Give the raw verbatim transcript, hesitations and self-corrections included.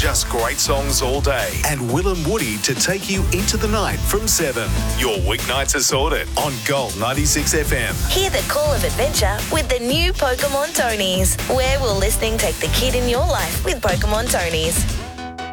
Just great songs all day. And Will and Woody to take you into the night from seven. Your weeknights are sorted on Gold ninety-six F M. Hear the call of adventure with the new Pokemon Tonys. Where will listening take the kid in your life with Pokemon Tonys?